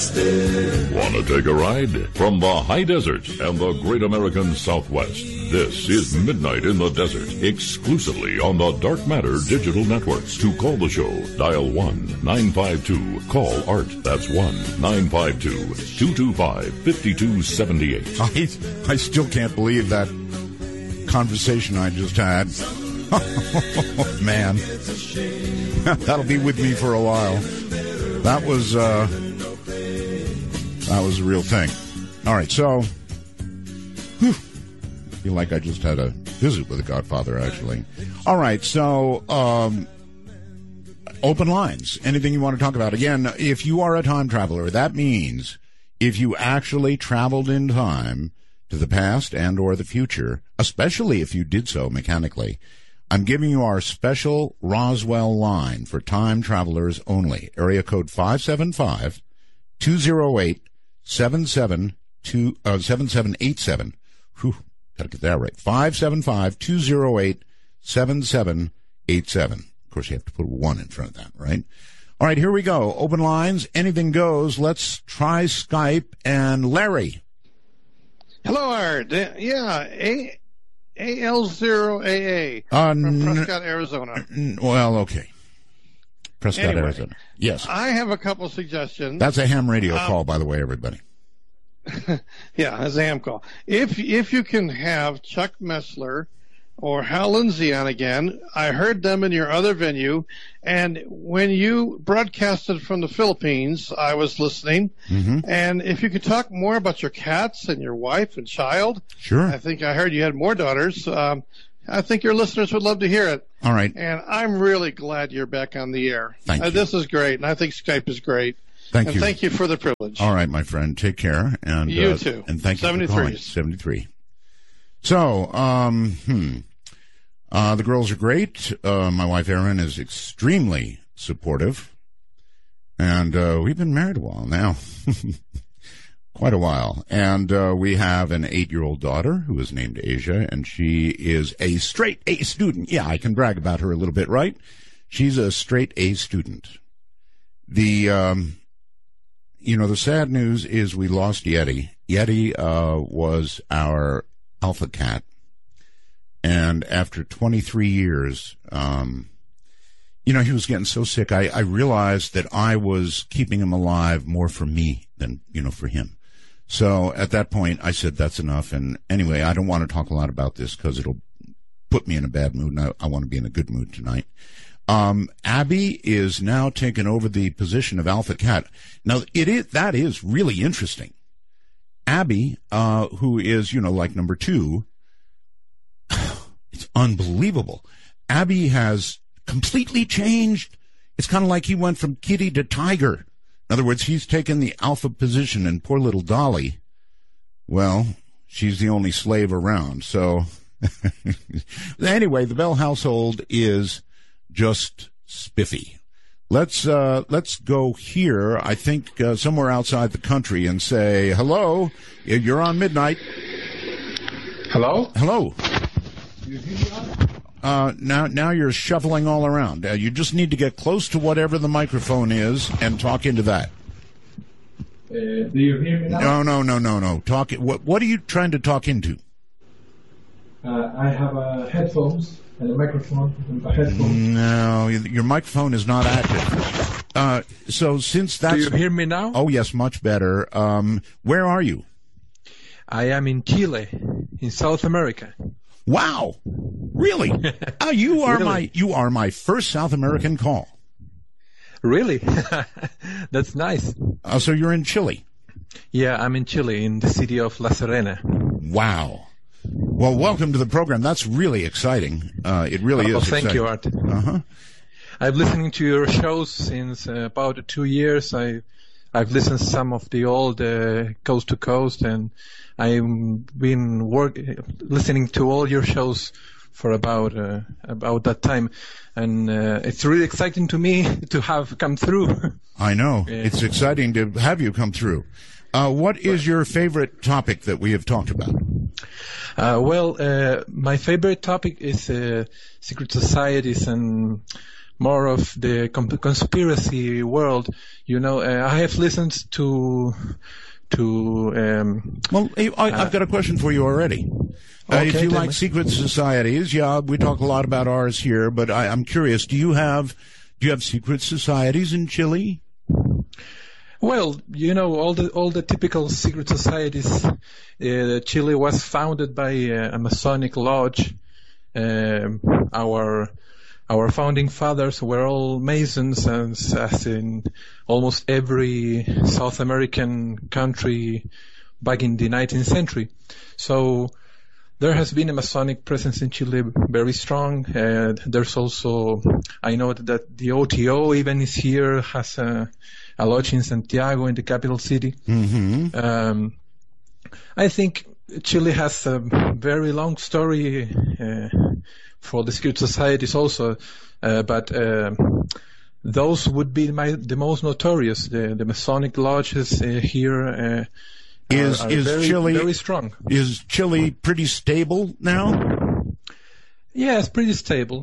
Want to take a ride? From the high deserts and the great American Southwest, this is Midnight in the Desert, exclusively on the Dark Matter Digital Network. To call the show, dial 1-952-CALL-ART. That's 1-952-225-5278. I still can't believe that conversation I just had. Oh, man. That'll be with me for a while. That was a real thing. All right, so I feel like I just had a visit with the Godfather, actually. All right, so open lines. Anything you want to talk about. Again, if you are a time traveler, that means if you actually traveled in time to the past and or the future, especially if you did so mechanically, I'm giving you our special Roswell line for time travelers only. Area code 575-208-7787. Whew, gotta get that right. 575-208-7787. Of course, you have to put a 1 in front of that, right? All right, here we go. Open lines. Anything goes. Let's try Skype. And Larry. Hello, Art. AL0AA from Prescott, Arizona. Well, okay. Prescott, Arizona. Yes. I have a couple suggestions. That's a ham radio call, by the way, everybody. Yeah, that's a ham call. If you can have Chuck Messler or Hal Lindsey on again, I heard them in your other venue, and when you broadcasted from the Philippines, I was listening. Mm-hmm. And if you could talk more about your cats and your wife and child. Sure. I think I heard you had more daughters. I think your listeners would love to hear it. All right. And I'm really glad you're back on the air. Thank you. This is great, and I think Skype is great. Thank you. Thank you for the privilege. All right, my friend. Take care. And you too. And thank you for calling. 73. So, the girls are great. My wife, Erin, is extremely supportive. And we've been married a while now. Quite a while. And we have an 8-year-old daughter who is named Asia, and she is a straight A student. Yeah, I can brag about her a little bit, right? She's a straight A student. The sad news is we lost Yeti. Yeti was our alpha cat. And after 23 years, he was getting so sick. I realized that I was keeping him alive more for me than, for him. So at that point, I said, that's enough. And anyway, I don't want to talk a lot about this because it'll put me in a bad mood, and I want to be in a good mood tonight. Abby is now taking over the position of alpha cat. Now, that is really interesting. Abby, who is, like number 2, it's unbelievable. Abby has completely changed. It's kind of like he went from kitty to tiger. In other words, he's taken the alpha position, and poor little Dolly, well, she's the only slave around. So anyway, the Bell household is just spiffy. Let's go here, I think, somewhere outside the country and say, hello, you're on Midnight. Hello? Hello. Now you're shuffling all around. You just need to get close to whatever the microphone is and talk into that. Do you hear me now? No. Talk. What are you trying to talk into? I have headphones and a microphone and a headphone. No, your microphone is not active. So since that's... Do you hear me now? Oh, yes, much better. Where are you? I am in Chile, in South America. Wow, really? You are my first South American call. Really? That's nice. So you're in Chile? Yeah, I'm in Chile, in the city of La Serena. Wow. Well, welcome to the program. That's really exciting. It really is. Thank you, Art. Uh-huh. I've listened to your shows since about 2 years. I've listened to some of the old Coast to Coast, and I've been listening to all your shows for about that time, and it's really exciting to me to have come through. I know. It's exciting to have you come through. What is your favorite topic that we have talked about? My favorite topic is secret societies and more of the conspiracy world. I have listened to. Well, I've got a question for you already. If you like secret societies, we talk a lot about ours here, but I'm curious. Do you have secret societies in Chile? Well, all the typical secret societies. Chile was founded by a Masonic lodge. Our founding fathers were all Masons, as in almost every South American country back in the 19th century. So there has been a Masonic presence in Chile, very strong. There's also, I know that the OTO even is here, has a lodge in Santiago, in the capital city. Mm-hmm. I think Chile has a very long story for the secret societies also, but those would be the most notorious. The Masonic lodges here are Chile very strong. Is Chile pretty stable now? Yeah, it's pretty stable.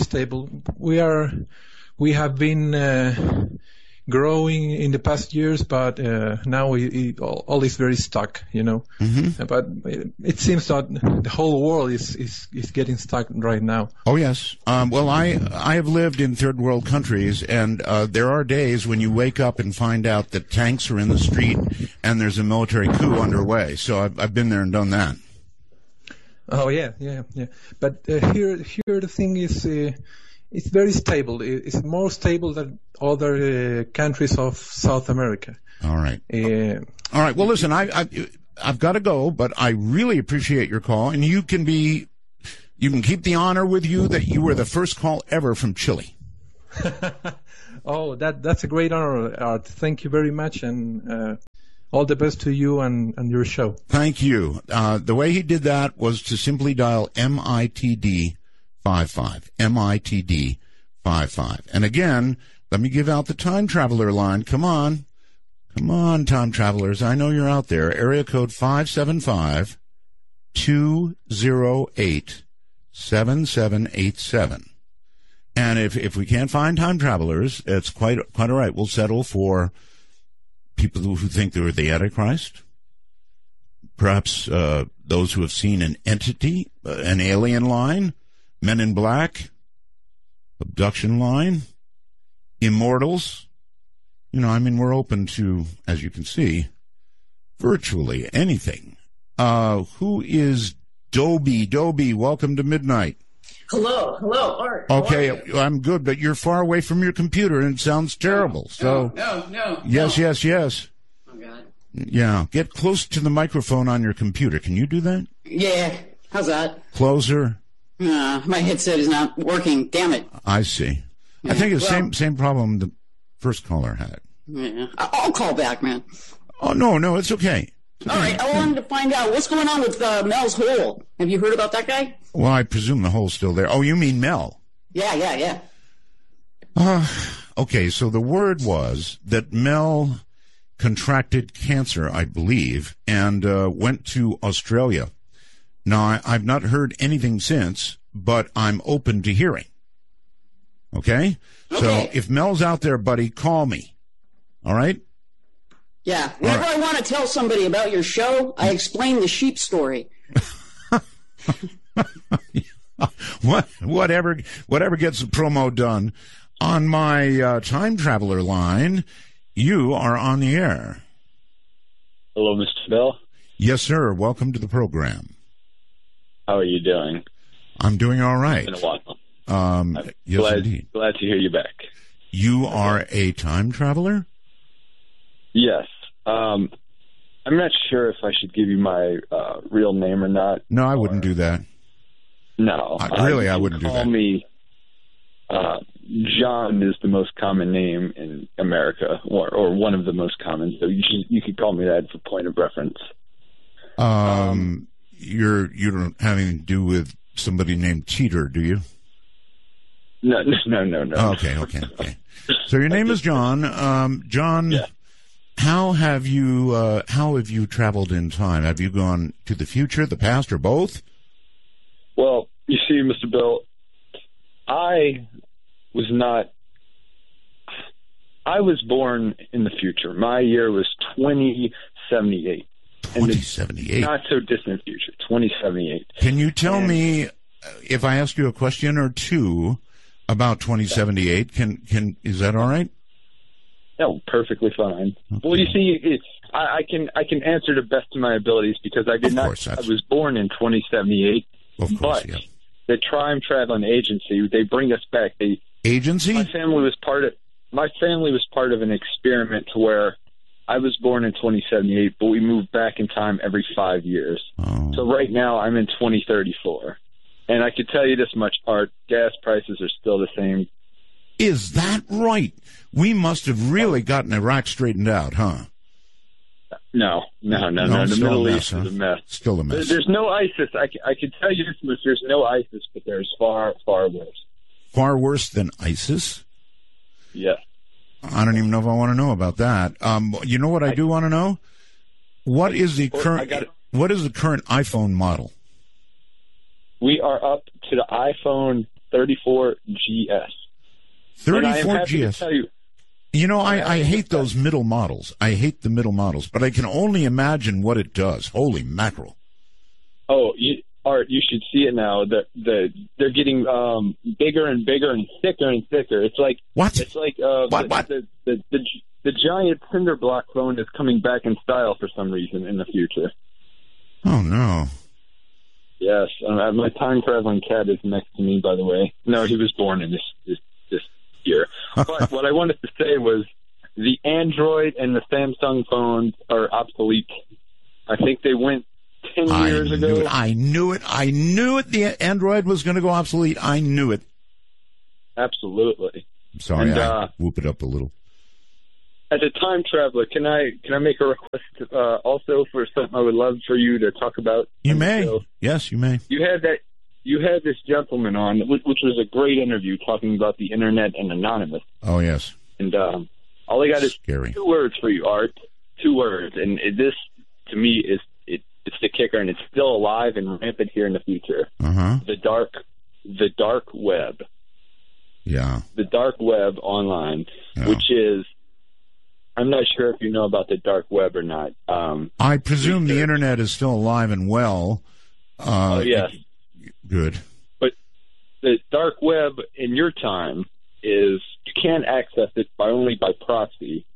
We have been growing in the past years, but now all is very stuck, Mm-hmm. But it seems that the whole world is getting stuck right now. Oh yes. Well, I have lived in third world countries, and there are days when you wake up and find out that tanks are in the street and there's a military coup underway. So I've been there and done that. Oh yeah. But here the thing is. It's very stable. It's more stable than other countries of South America. All right. All right. Well, listen, I've got to go, but I really appreciate your call, and you can keep the honor with you that you were the first call ever from Chile. Oh, that's a great honor, Art. Thank you very much, and all the best to you and your show. Thank you. The way he did that was to simply dial MITD 55, MITD 55. And again, let me give out the time traveler line. Come on, time travelers. I know you're out there. Area code 575-208-7787. And if we can't find time travelers, it's quite all right. We'll settle for people who think they're the Antichrist. Perhaps those who have seen an entity, an alien line, Men in Black, abduction line, immortals. We're open to, as you can see, virtually anything. Who is Dobie? Dobie, welcome to Midnight. Hello, Art. Okay, I'm good, but you're far away from your computer and it sounds terrible. No. Yes. Oh, God. Yeah, get close to the microphone on your computer. Can you do that? Yeah, how's that? Closer. My headset is not working. Damn it. I see. Yeah, I think it's the same problem the first caller had. Yeah. I'll call back, man. Oh, no, it's okay. All right, I wanted to find out what's going on with Mel's hole. Have you heard about that guy? Well, I presume the hole's still there. Oh, you mean Mel? Yeah. Okay, so the word was that Mel contracted cancer, I believe, and went to Australia. Now, I've not heard anything since, but I'm open to hearing. Okay? So if Mel's out there, buddy, call me. All right? Yeah. Whenever I want to tell somebody about your show, I explain the sheep story. Whatever gets the promo done. On my time traveler line, you are on the air. Hello, Mr. Bell. Yes, sir. Welcome to the program. How are you doing? I'm doing all right. It's been a while. Yes, indeed. Glad to hear you back. You are a time traveler? Yes. I'm not sure if I should give you my real name or not. No, I wouldn't do that. No. I wouldn't do that. Call me John is the most common name in America, or one of the most common. So you could call me that for point of reference. You don't have anything to do with somebody named Cheater, do you? No. Okay. So your name is John. John, yeah. How have you traveled in time? Have you gone to the future, the past, or both? Well, you see, Mr. Bill, I was not. I was born in the future. My year was 2078. 2078. Not so distant future. 2078. Can you tell me if I ask you a question or two about 2078? Is that all right? No, perfectly fine. Okay. Well, you see, I can answer to the best of my abilities because I did not. I was born in 2078. Of course, but yeah. the Time Traveling Agency, they bring us back. Agency? My family was part of an experiment to where I was born in 2078, but we moved back in time every 5 years. Oh. So right now I'm in 2034. And I could tell you this much, Art, gas prices are still the same. Is that right? We must have really gotten Iraq straightened out, huh? No. The Middle East is a mess. Still a mess. There's no ISIS. I can tell you this much. There's no ISIS, but there's far, far worse. Far worse than ISIS? Yes. I don't even know if I want to know about that. You know what I do want to know? What is the current iPhone model? We are up to the iPhone 34GS. 34GS. You know, I hate those middle models. I hate the middle models, but I can only imagine what it does. Holy mackerel. Oh, Art, you should see it now. They're getting bigger and bigger and thicker and thicker. It's like what? It's like what? The giant cinder block phone is coming back in style for some reason in the future. Oh no. Yes, my time traveling cat is next to me. By the way, no, he was born in this year. But what I wanted to say was the Android and the Samsung phones are obsolete. I think they went 10 years ago. I knew it. The Android was going to go obsolete. I knew it. Absolutely. I'm sorry, I whoop it up a little. As a time traveler, can I make a request also for something I would love for you to talk about? You may. Yes, you may. You had this gentleman on, which was a great interview, talking about the internet and anonymous. Oh yes. And all I got is scary. 2 words for you, Art. 2 words, and this to me is it's the kicker, and it's still alive and rampant here in the future. Uh-huh. The dark web. Yeah. The dark web online, yeah. Which is, I'm not sure if you know about the dark web or not. I presume the internet is still alive and well. Oh yes. Good. But the dark web in your time is you can't access it only by proxy.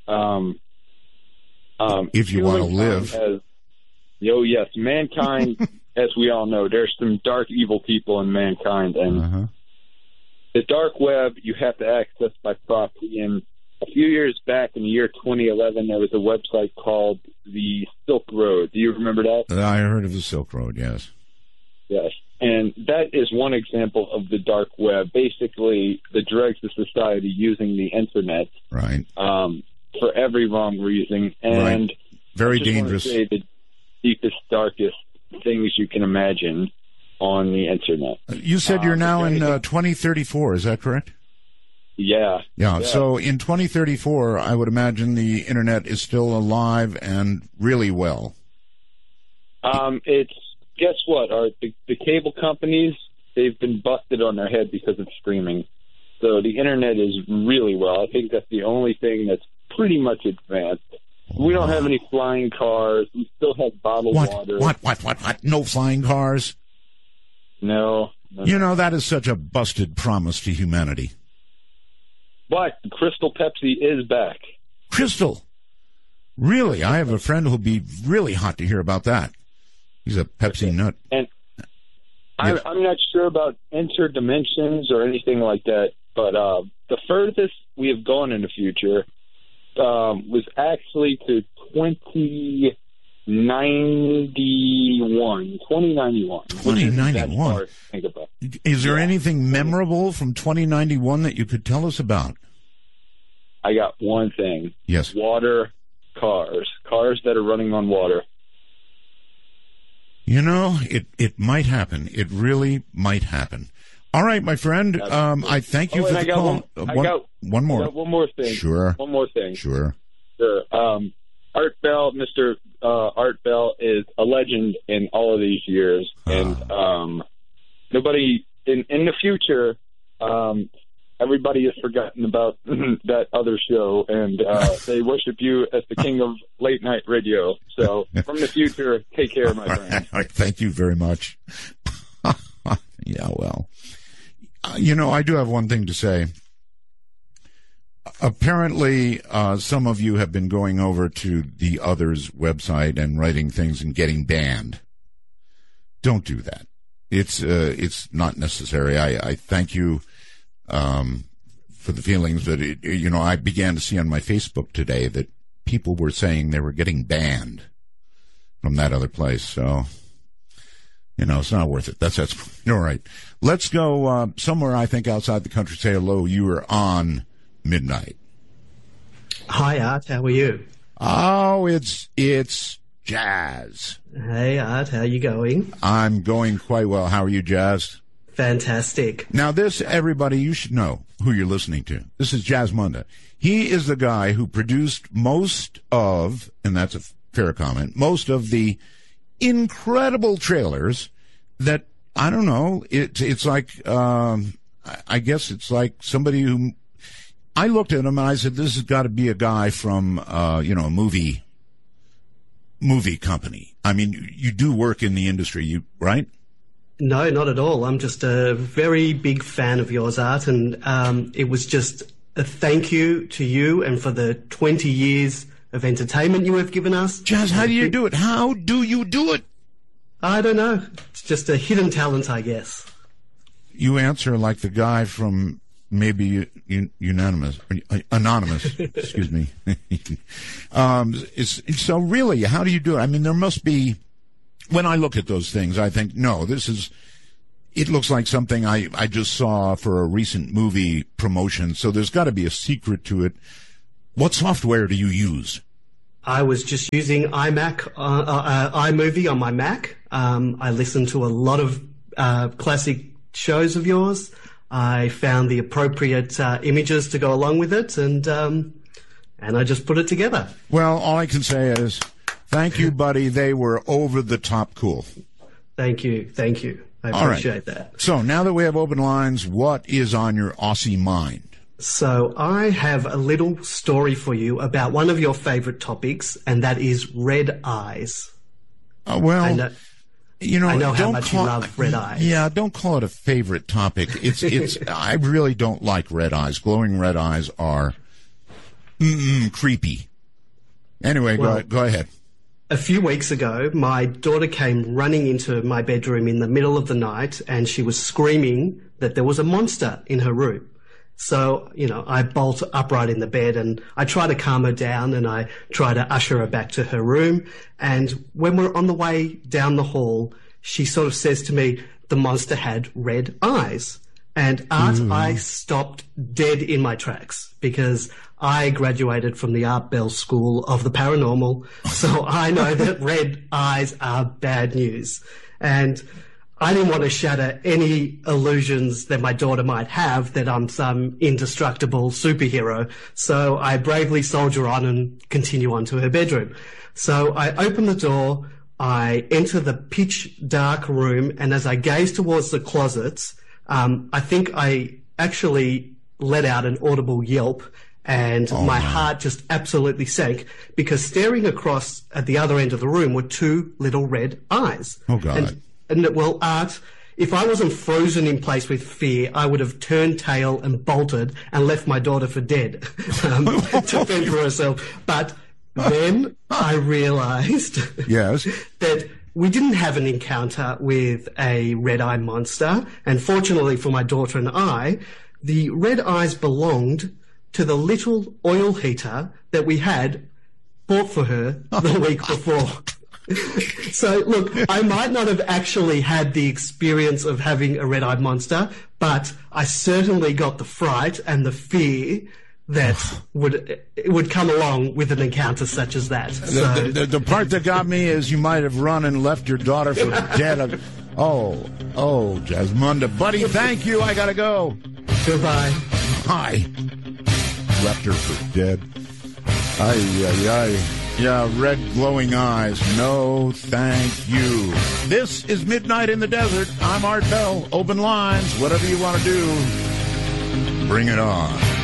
If you want to live. Yes, mankind, as we all know, there's some dark, evil people in mankind, and the dark web you have to access by proxy. And a few years back, in the year 2011, there was a website called the Silk Road. Do you remember that? I heard of the Silk Road, yes. Yes, and that is one example of the dark web. Basically, the dregs of society using the internet, right, for every wrong reason, and right. Very dangerous. I just want to say the deepest, darkest things you can imagine on the internet. You said you're now in 2034. Is that correct? Yeah. So in 2034, I would imagine the internet is still alive and really well. It's. Guess what? The cable companies, they've been busted on their head because of streaming. So the internet is really well. I think that's the only thing that's pretty much advanced. We don't have any flying cars. We still have bottled water. What? No flying cars? No. You know, that is such a busted promise to humanity. But Crystal Pepsi is back. Crystal? Really? I have a friend who'll be really hot to hear about that. He's a Pepsi nut. And I'm not sure about interdimensions or anything like that, but the furthest we have gone in the future was actually to 2091. 2091. Is there anything memorable from 2091 that you could tell us about? I got one thing. Yes. Water cars that are running on water. You know, it might happen. It really might happen. All right, my friend. I thank you for the call. One more. I got one more thing. Sure. One more thing. Sure. Art Bell, Mr. Art Bell, is a legend in all of these years, and nobody in the future. everybody has forgotten about that other show, and they worship you as the king of late night radio. So from the future, take care, my friend. Thank you very much. Yeah, well, I do have one thing to say. Apparently, some of you have been going over to the other's website and writing things and getting banned. Don't do that. It's not necessary. I thank you for the feelings that I began to see on my Facebook today that people were saying they were getting banned from that other place. So, it's not worth it. That's all right. Let's go somewhere, I think, outside the country. Say hello. You are on Midnight. Hi, Art. How are you? Oh, it's Jazz. Hey, Art. How are you going? I'm going quite well. How are you, Jazz? Fantastic. Now, everybody, you should know who you're listening to. This is Jazzmunda. He is the guy who produced most of, and that's a fair comment, most of the incredible trailers that, I don't know, it's like, I guess it's like somebody who, I looked at him and I said, this has got to be a guy from, a movie company. I mean, you do work in the industry, right? No, not at all. I'm just a very big fan of yours, Art, and it was just a thank you to you and for the 20 years of entertainment you have given us. Jazz, how do you do it? How do you do it? I don't know. It's just a hidden talent, I guess. You answer like the guy from maybe Anonymous, excuse me. So really, how do you do it? I mean, there must be, when I look at those things, I think, no, it looks like something I just saw for a recent movie promotion, so there's got to be a secret to it. What software do you use? I was just using iMovie on my Mac. I listened to a lot of classic shows of yours. I found the appropriate images to go along with it, and I just put it together. Well, all I can say is, thank you, buddy. They were over the top cool. Thank you. I appreciate that. So now that we have open lines, what is on your Aussie mind? So I have a little story for you about one of your favorite topics, and that is red eyes. I know how much you love red eyes. Yeah, don't call it a favorite topic. It's. I really don't like red eyes. Glowing red eyes are creepy. Anyway, go ahead. A few weeks ago, my daughter came running into my bedroom in the middle of the night, and she was screaming that there was a monster in her room. So, I bolt upright in the bed and I try to calm her down and I try to usher her back to her room. And when we're on the way down the hall, she sort of says to me, the monster had red eyes. And Art, I stopped dead in my tracks because I graduated from the Art Bell School of the Paranormal. So I know that red eyes are bad news. And I didn't want to shatter any illusions that my daughter might have that I'm some indestructible superhero. So I bravely soldier on and continue on to her bedroom. So I open the door, I enter the pitch dark room, and as I gaze towards the closets, I think I actually let out an audible yelp, and my heart just absolutely sank because staring across at the other end of the room were two little red eyes. Oh, God. And well, Art, if I wasn't frozen in place with fear, I would have turned tail and bolted and left my daughter for dead to fend for herself. But then I realized that we didn't have an encounter with a red-eye monster. And fortunately for my daughter and I, the red eyes belonged to the little oil heater that we had bought for her the week before. So, look, I might not have actually had the experience of having a red-eyed monster, but I certainly got the fright and the fear that would come along with an encounter such as that. The part that got me is you might have run and left your daughter for dead. Oh, Jazzmunda. Buddy, thank you. I gotta go. Goodbye. Hi. Left her for dead. Ay. Yeah, red glowing eyes. No, thank you. This is Midnight in the Desert. I'm Art Bell. Open lines, whatever you want to do. Bring it on.